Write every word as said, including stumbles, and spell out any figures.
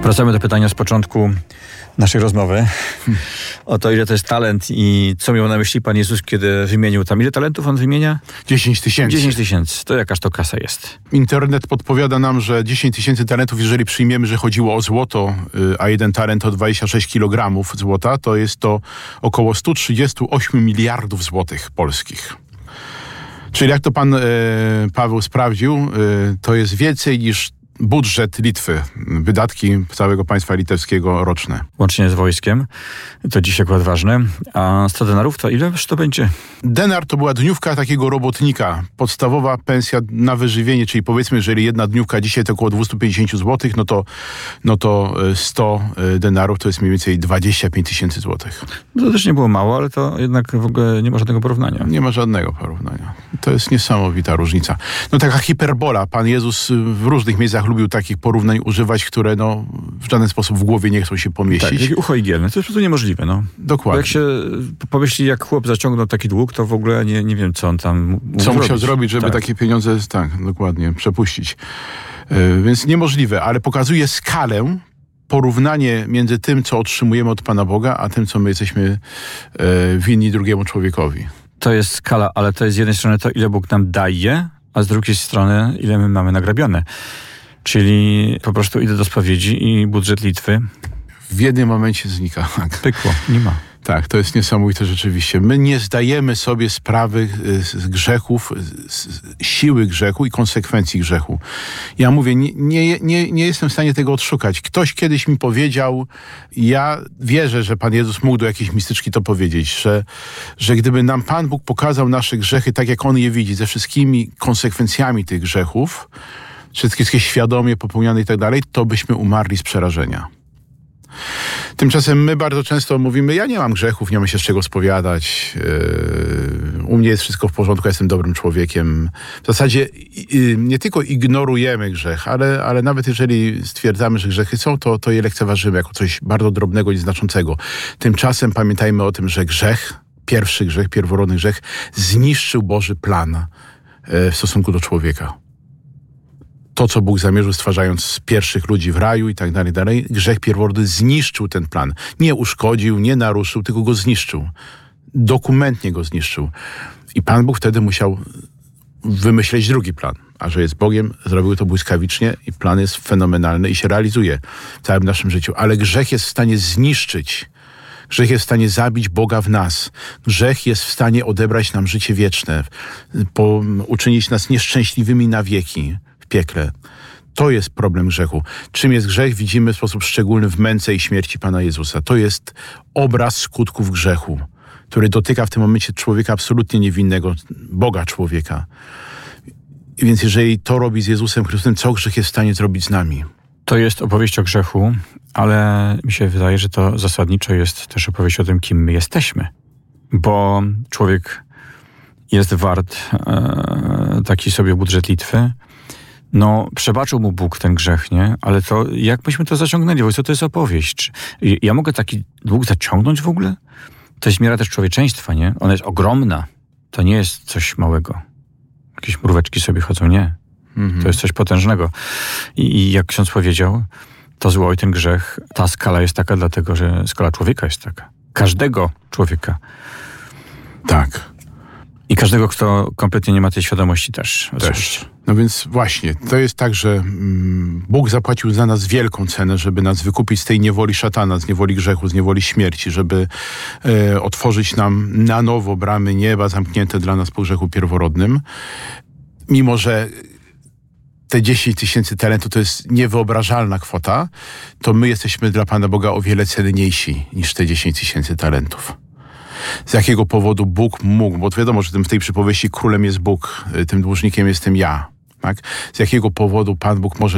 Wracamy do pytania z początku naszej rozmowy. Hmm. O to, ile to jest talent i co miał na myśli Pan Jezus, kiedy wymienił tam. Ile talentów On wymienia? dziesięć tysięcy. dziesięć tysięcy. To jakaż to kasa jest? Internet podpowiada nam, że dziesięć tysięcy talentów, jeżeli przyjmiemy, że chodziło o złoto, a jeden talent to dwadzieścia sześć kilogramów złota, to jest to około sto trzydzieści osiem miliardów złotych polskich. Czyli jak to pan e, Paweł sprawdził, e, to jest więcej niż budżet Litwy, wydatki całego państwa litewskiego roczne. Łącznie z wojskiem, to dziś akurat ważne. A sto denarów to ile to będzie? Denar to była dniówka takiego robotnika. Podstawowa pensja na wyżywienie, czyli powiedzmy, jeżeli jedna dniówka dzisiaj to około dwieście pięćdziesiąt złotych, no to, no to sto denarów to jest mniej więcej dwadzieścia pięć tysięcy złotych. No to też nie było mało, ale to jednak w ogóle nie ma żadnego porównania. Nie ma żadnego porównania. To jest niesamowita różnica. No taka hiperbola. Pan Jezus w różnych miejscach lubił takich porównań używać, które no, w żaden sposób w głowie nie chcą się pomieścić. Tak, ucho igielne. To jest po prostu niemożliwe. No. Dokładnie. Bo jak się pomyśli, jak chłop zaciągnął taki dług, to w ogóle nie, nie wiem, co on tam mógł Co zrobić. musiał zrobić, żeby tak. takie pieniądze, tak, dokładnie, przepuścić. Yy, więc niemożliwe, ale pokazuje skalę, porównanie między tym, co otrzymujemy od Pana Boga, a tym, co my jesteśmy yy, winni drugiemu człowiekowi. To jest skala, ale to jest z jednej strony to, ile Bóg nam daje, a z drugiej strony, ile my mamy nagrabione. Czyli po prostu idę do spowiedzi i budżet Litwy w jednym momencie znika. Pykło, nie ma. Tak, to jest niesamowite rzeczywiście. My nie zdajemy sobie sprawy z grzechów, z siły grzechu i konsekwencji grzechu. Ja mówię, nie, nie, nie, nie jestem w stanie tego odszukać. Ktoś kiedyś mi powiedział, ja wierzę, że Pan Jezus mógł do jakiejś mistyczki to powiedzieć, że, że gdyby nam Pan Bóg pokazał nasze grzechy tak, jak On je widzi, ze wszystkimi konsekwencjami tych grzechów, wszystkie świadomie popełniane i tak dalej, to byśmy umarli z przerażenia. Tymczasem my bardzo często mówimy, ja nie mam grzechów, nie mam się z czego spowiadać, yy, u mnie jest wszystko w porządku, ja jestem dobrym człowiekiem. W zasadzie yy, nie tylko ignorujemy grzech, ale, ale nawet jeżeli stwierdzamy, że grzechy są, to, to je lekceważymy jako coś bardzo drobnego i znaczącego. Tymczasem pamiętajmy o tym, że grzech, pierwszy grzech, pierworodny grzech, zniszczył Boży plan yy, w stosunku do człowieka. To, co Bóg zamierzył, stwarzając pierwszych ludzi w raju i tak dalej, dalej, grzech pierworodny zniszczył ten plan. Nie uszkodził, nie naruszył, tylko go zniszczył. Dokumentnie go zniszczył. I Pan Bóg wtedy musiał wymyśleć drugi plan. A że jest Bogiem, zrobił to błyskawicznie i plan jest fenomenalny i się realizuje w całym naszym życiu. Ale grzech jest w stanie zniszczyć. Grzech jest w stanie zabić Boga w nas. Grzech jest w stanie odebrać nam życie wieczne, po, uczynić nas nieszczęśliwymi na wieki. Piekle. To jest problem grzechu. Czym jest grzech, widzimy w sposób szczególny w męce i śmierci Pana Jezusa. To jest obraz skutków grzechu, który dotyka w tym momencie człowieka absolutnie niewinnego, Boga człowieka. I więc jeżeli to robi z Jezusem Chrystusem, co grzech jest w stanie zrobić z nami? To jest opowieść o grzechu, ale mi się wydaje, że to zasadniczo jest też opowieść o tym, kim my jesteśmy. Bo człowiek jest wart e, taki sobie budżet Litwy. No, przebaczył mu Bóg ten grzech, nie? Ale to, jak myśmy to zaciągnęli? Co to jest opowieść? Ja mogę taki dług zaciągnąć w ogóle? To jest miara też człowieczeństwa, nie? Ona jest ogromna. To nie jest coś małego. Jakieś mróweczki sobie chodzą, nie. Mhm. To jest coś potężnego. I, I jak ksiądz powiedział, to zło i ten grzech, ta skala jest taka dlatego, że skala człowieka jest taka. Każdego człowieka. Tak. I każdego, kto kompletnie nie ma tej świadomości też. Też. No więc właśnie, to jest tak, że mm, Bóg zapłacił za nas wielką cenę, żeby nas wykupić z tej niewoli szatana, z niewoli grzechu, z niewoli śmierci, żeby e, otworzyć nam na nowo bramy nieba zamknięte dla nas po grzechu pierworodnym. Mimo że te dziesięć tysięcy talentów to jest niewyobrażalna kwota, to my jesteśmy dla Pana Boga o wiele cenniejsi niż te dziesięć tysięcy talentów. Z jakiego powodu Bóg mógł, bo wiadomo, że w tej przypowieści królem jest Bóg, tym dłużnikiem jestem ja. Tak? Z jakiego powodu Pan Bóg może